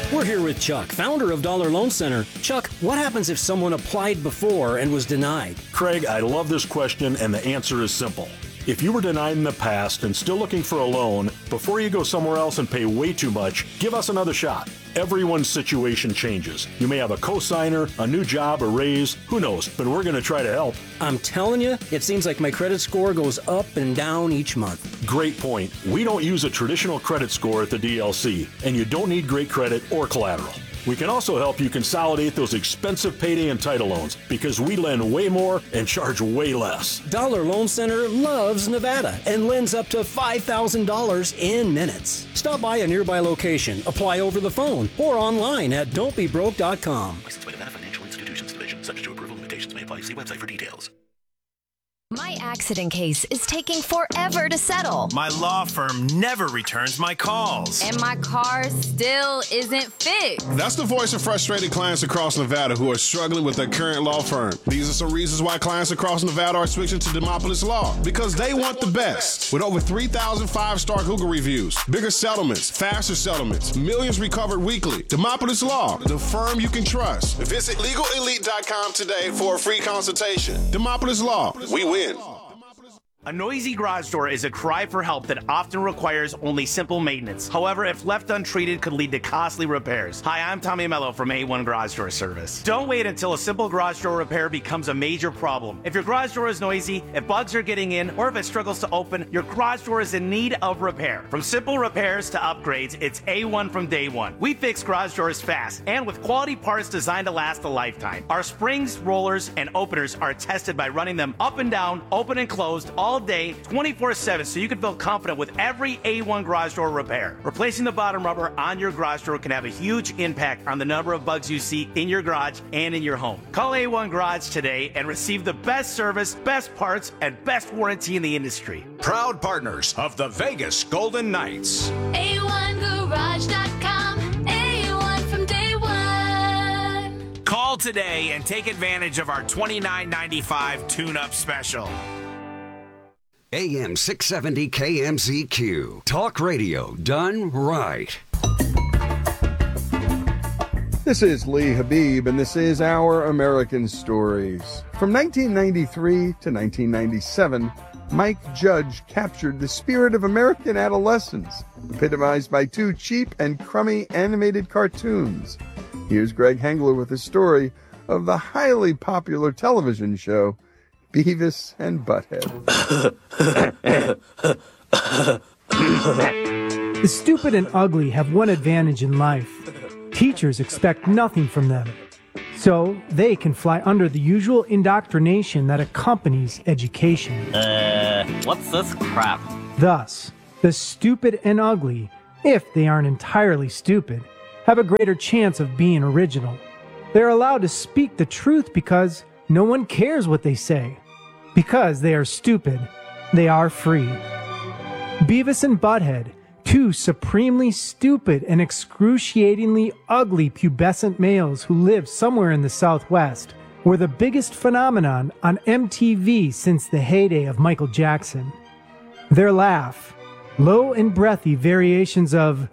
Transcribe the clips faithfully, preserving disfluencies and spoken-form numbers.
We're here with Chuck, founder of Dollar Loan Center. Chuck, what happens if someone applied before and was denied? Craig, I love this question, and the answer is simple. If you were denied in the past and still looking for a loan, before you go somewhere else and pay way too much, give us another shot. Everyone's situation changes. You may have a cosigner, a new job, a raise, who knows, but we're going to try to help. I'm telling you, it seems like my credit score goes up and down each month. Great point. We don't use a traditional credit score at the D L C, and you don't need great credit or collateral. We can also help you consolidate those expensive payday and title loans because we lend way more and charge way less. Dollar Loan Center loves Nevada and lends up to five thousand dollars in minutes. Stop by a nearby location, apply over the phone, or online at don't be broke dot com. Licensed by Nevada Financial Institutions Division. Subject to approval, limitations may apply. See website for details. My accident case is taking forever to settle. My law firm never returns my calls. And my car still isn't fixed. That's the voice of frustrated clients across Nevada who are struggling with their current law firm. These are some reasons why clients across Nevada are switching to Demopolis Law. Because they want the best. With over three thousand five-star Google reviews, bigger settlements, faster settlements, millions recovered weekly. Demopolis Law, the firm you can trust. Visit legal elite dot com today for a free consultation. Demopolis Law, we win. A noisy garage door is a cry for help that often requires only simple maintenance. However, if left untreated, could lead to costly repairs. Hi, I'm Tommy Mello from A one Garage Door Service. Don't wait until a simple garage door repair becomes a major problem. If your garage door is noisy, if bugs are getting in, or if it struggles to open, your garage door is in need of repair. From simple repairs to upgrades, it's A one from day one. We fix garage doors fast and with quality parts designed to last a lifetime. Our springs, rollers, and openers are tested by running them up and down, open and closed, all day, twenty-four seven, so you can feel confident with every A one garage door repair. Replacing the bottom rubber on your garage door can have a huge impact on the number of bugs you see in your garage and in your home. Call A one Garage today and receive the best service, best parts, and best warranty in the industry. Proud partners of the Vegas Golden Knights. A one garage dot com, A one from day one. Call today and take advantage of our twenty-nine ninety-five tune-up special. A M six seventy K M Z Q. Talk radio done right. This is Lee Habib, and this is Our American Stories. From nineteen ninety-three to nineteen ninety-seven, Mike Judge captured the spirit of American adolescence, epitomized by two cheap and crummy animated cartoons. Here's Greg Hengler with a story of the highly popular television show Beavis and Butthead. The stupid and ugly have one advantage in life. Teachers expect nothing from them, so they can fly under the usual indoctrination that accompanies education. Uh, what's this crap? Thus, the stupid and ugly, if they aren't entirely stupid, have a greater chance of being original. They're allowed to speak the truth because no one cares what they say. Because they are stupid, they are free. Beavis and Butthead, two supremely stupid and excruciatingly ugly pubescent males who lived somewhere in the Southwest, were the biggest phenomenon on M T V since the heyday of Michael Jackson. Their laugh, low and breathy variations of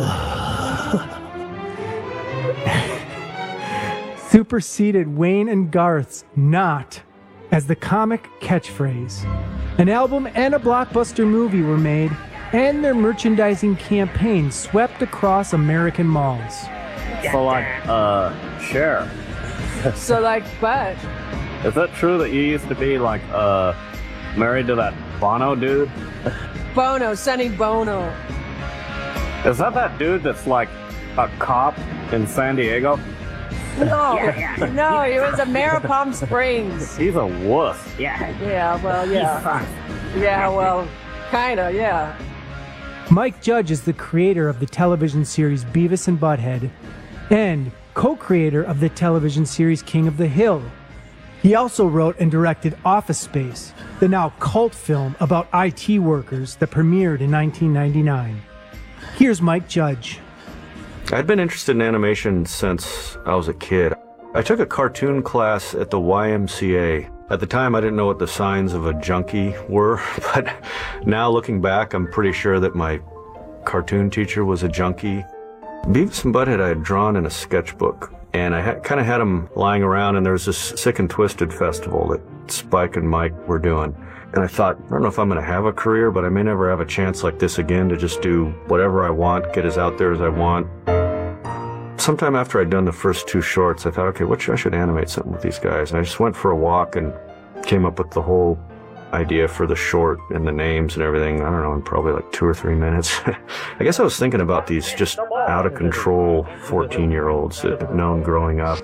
superseded Wayne and Garth's "not" as the comic catchphrase. An album and a blockbuster movie were made, and their merchandising campaign swept across American malls. So like, uh, Cher. So like, but Is it true that you used to be like, uh, married to that Bono dude? Bono, Sonny Bono. Is that that dude that's like a cop in San Diego? No, no, he was a mayor of Palm Springs. He's a wuss. Yeah. Yeah, well, yeah. Yeah, well, kinda, yeah. Mike Judge is the creator of the television series Beavis and Butthead and co-creator of the television series King of the Hill. He also wrote and directed Office Space, the now cult film about I T workers that premiered in nineteen ninety-nine. Here's Mike Judge. I'd been interested in animation since I was a kid. I took a cartoon class at the Y M C A. At the time, I didn't know what the signs of a junkie were, but now looking back, I'm pretty sure that my cartoon teacher was a junkie. Beavis and Butthead I had drawn in a sketchbook, and I had, kind of had them lying around, and there was this Sick and Twisted festival that Spike and Mike were doing. And I thought, I don't know if I'm going to have a career, but I may never have a chance like this again to just do whatever I want, get as out there as I want. Sometime after I'd done the first two shorts, I thought, okay, what should I should animate something with these guys? And I just went for a walk and came up with the whole idea for the short and the names and everything, I don't know, in probably like two or three minutes. I guess I was thinking about these just out-of-control fourteen-year-olds that I've known growing up.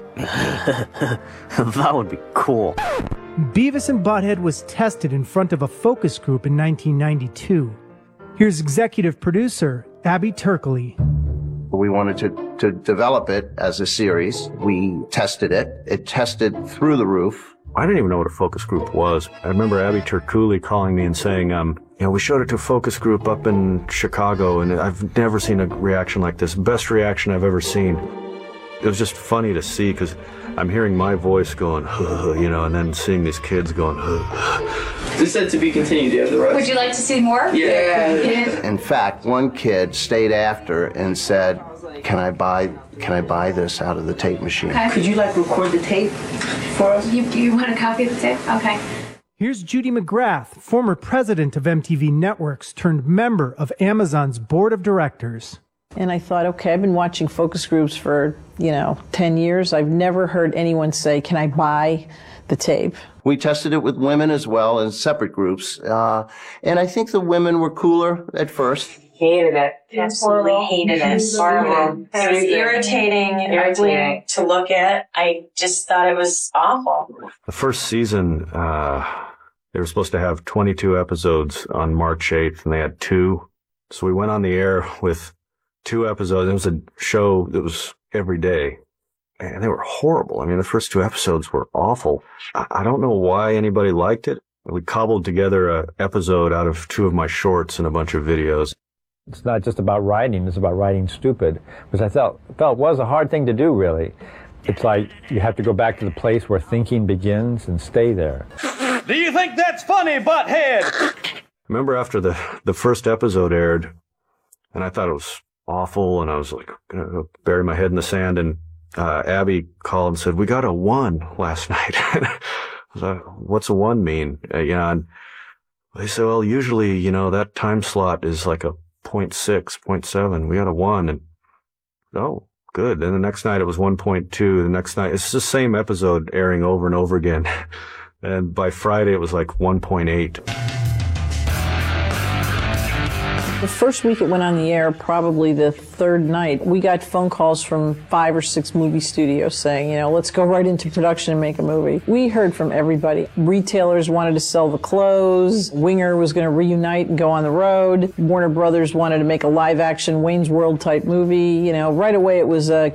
That would be cool. Beavis and Butthead was tested in front of a focus group in nineteen ninety-two. Here's executive producer Abby Turkley. We wanted to, to develop it as a series. We tested it. It tested through the roof. I didn't even know what a focus group was. I remember Abby Turkuli calling me and saying, um, you know, we showed it to a focus group up in Chicago, and I've never seen a reaction like this. Best reaction I've ever seen. It was just funny to see, because I'm hearing my voice going, you know, and then seeing these kids going, This said to be continued, you have the right. Would you like to see more? Yeah. In fact, one kid stayed after and said, can I buy can I buy this out of the tape machine? Okay. Could you like record the tape for us? You, you want a copy of the tape? Okay. Here's Judy McGrath, former president of M T V Networks turned member of Amazon's board of directors. And I thought, okay, I've been watching focus groups for, you know, ten years. I've never heard anyone say, can I buy the tape? We tested it with women as well in separate groups. Uh, and I think the women were cooler at first. Hated it. Absolutely hated it. Horrible. It was irritating and ugly to look at. I just thought it was awful. The first season, uh, they were supposed to have twenty-two episodes on March eighth, and they had two. So we went on the air with two episodes. It was a show that was every day. And they were horrible. I mean, the first two episodes were awful. I, I don't know why anybody liked it. We cobbled together an episode out of two of my shorts and a bunch of videos. It's not just about writing, it's about writing stupid, which I felt, felt was a hard thing to do, really. It's like you have to go back to the place where thinking begins and stay there. Do you think that's funny, Butthead? I remember after the, the first episode aired, and I thought it was awful, and I was like, gonna bury my head in the sand, and uh, Abby called and said, we got a one last night. I was like, what's a one mean? Uh, you know, and they said, well, usually, you know, that time slot is like a point six, point seven. We got a one, and oh, good. Then the next night it was one point two. The next night, it's the same episode airing over and over again. And by Friday it was like one point eight. The first week it went on the air, probably the third night, we got phone calls from five or six movie studios saying, you know, let's go right into production and make a movie. We heard from everybody. Retailers wanted to sell the clothes. Winger was going to reunite and go on the road. Warner Brothers wanted to make a live-action Wayne's World type movie. You know, right away it was a